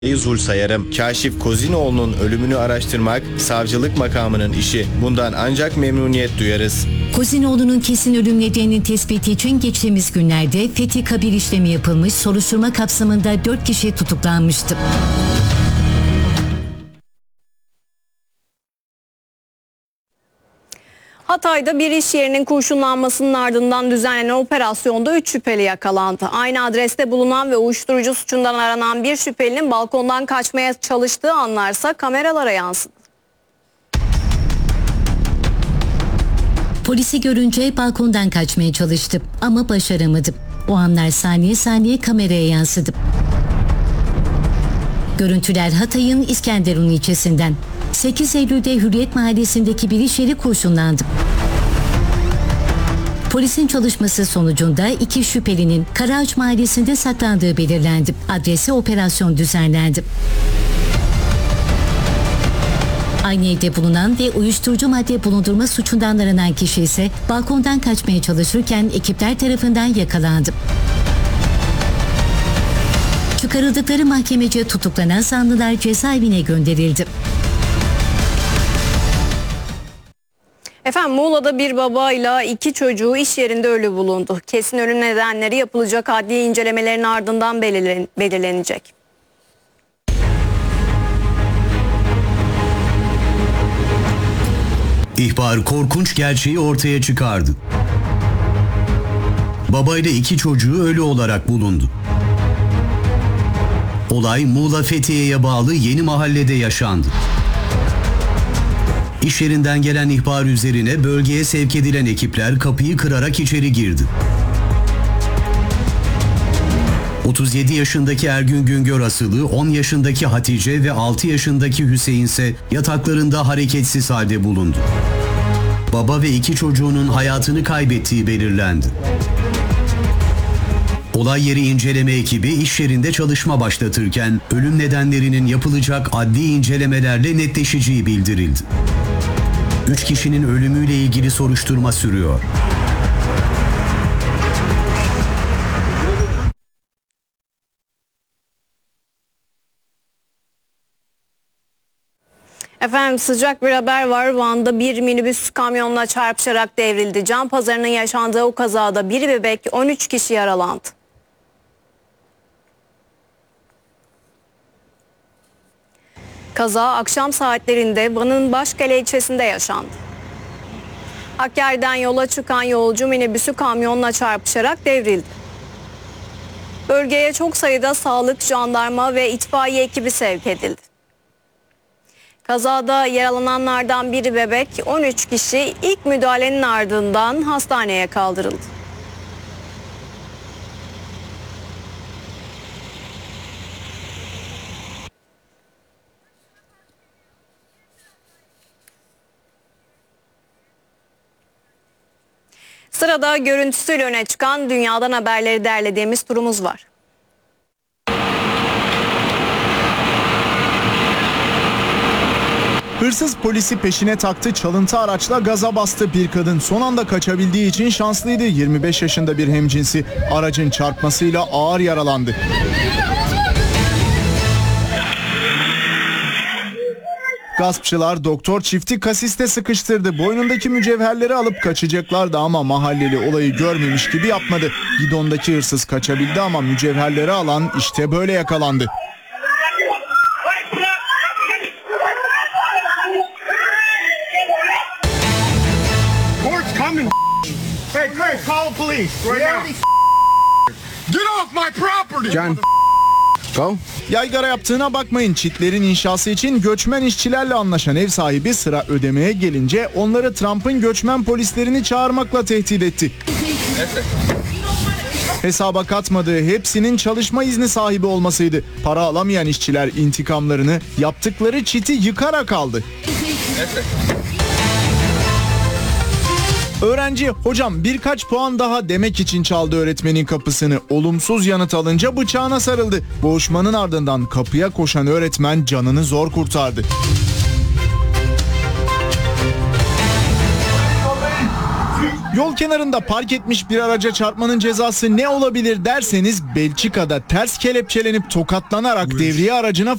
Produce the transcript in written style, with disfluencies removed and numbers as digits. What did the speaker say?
Zul sayarım. Kaşif Kozinoğlu'nun ölümünü araştırmak savcılık makamının işi. Bundan ancak memnuniyet duyarız. Kozinoğlu'nun kesin ölüm nedeninin tespiti için geçtiğimiz günlerde fethi kabir işlemi yapılmış, soruşturma kapsamında 4 kişi tutuklanmıştı. Hatay'da bir iş yerinin kurşunlanmasının ardından düzenlenen operasyonda 3 şüpheli yakalandı. Aynı adreste bulunan ve uyuşturucu suçundan aranan bir şüphelinin balkondan kaçmaya çalıştığı anlarsa kameralara yansıdı. Polisi görünce balkondan kaçmaya çalıştı ama başaramadı. O anlar saniye saniye kameraya yansıdı. Görüntüler Hatay'ın İskenderun ilçesinden. 8 Eylül'de Hürriyet Mahallesi'ndeki bir iş yeri kurşunlandı. Polisin çalışması sonucunda 2 şüphelinin Karaağaç Mahallesi'nde saklandığı belirlendi. Adrese operasyon düzenlendi. Aynı evde bulunan ve uyuşturucu madde bulundurma suçundan aranan kişi ise balkondan kaçmaya çalışırken ekipler tarafından yakalandı. Çıkarıldıkları mahkemece tutuklanan zanlılar cezaevine gönderildi. Efendim Muğla'da bir babayla 2 çocuğu iş yerinde ölü bulundu. Kesin ölüm nedenleri yapılacak adli incelemelerin ardından belirlenecek. İhbar korkunç gerçeği ortaya çıkardı. Babayla 2 çocuğu ölü olarak bulundu. Olay Muğla Fethiye'ye bağlı Yeni Mahalle'de yaşandı. İş yerinden gelen ihbar üzerine bölgeye sevk edilen ekipler kapıyı kırarak içeri girdi. 37 yaşındaki Ergün Güngör asılı, 10 yaşındaki Hatice ve 6 yaşındaki Hüseyin ise yataklarında hareketsiz halde bulundu. Baba ve 2 çocuğunun hayatını kaybettiği belirlendi. Olay yeri inceleme ekibi iş yerinde çalışma başlatırken ölüm nedenlerinin yapılacak adli incelemelerle netleşeceği bildirildi. 3 kişinin ölümüyle ilgili soruşturma sürüyor. Efendim sıcak bir haber var. Van'da bir minibüs kamyonla çarpışarak devrildi. Can pazarının yaşandığı o kazada bir bebek 13 kişi yaralandı. Kaza akşam saatlerinde Van'ın Başkale ilçesinde yaşandı. Hakkari'den yola çıkan yolcu minibüsü kamyonla çarpışarak devrildi. Bölgeye çok sayıda sağlık, jandarma ve itfaiye ekibi sevk edildi. Kazada yaralananlardan biri bebek, 13 kişi ilk müdahalenin ardından hastaneye kaldırıldı. Sırada görüntüsüyle öne çıkan dünyadan haberleri derlediğimiz turumuz var. Hırsız polisi peşine taktı, çalıntı araçla gaza bastı. Bir kadın son anda kaçabildiği için şanslıydı. 25 yaşında bir hemcinsi aracın çarpmasıyla ağır yaralandı. Gaspçılar doktor çifti kasiste sıkıştırdı. Boynundaki mücevherleri alıp kaçacaklardı ama mahalleli olayı görmemiş gibi yapmadı. Gidondaki hırsız kaçabildi ama mücevherleri alan işte böyle yakalandı. Hey, Craig, call police right now. Get off my property. John, go. Yaygara yaptığına bakmayın. Çitlerin inşası için göçmen işçilerle anlaşan ev sahibi sıra ödemeye gelince onları Trump'ın göçmen polislerini çağırmakla tehdit etti. Hesaba katmadığı hepsinin çalışma izni sahibi olmasıydı. Para alamayan işçiler intikamlarını yaptıkları çiti yıkarak aldı. Öğrenci hocam birkaç puan daha demek için çaldı öğretmenin kapısını. Olumsuz yanıt alınca bıçağına sarıldı. Boğuşmanın ardından kapıya koşan öğretmen canını zor kurtardı. Yol kenarında park etmiş bir araca çarpmanın cezası ne olabilir derseniz Belçika'da ters kelepçelenip tokatlanarak devriye aracına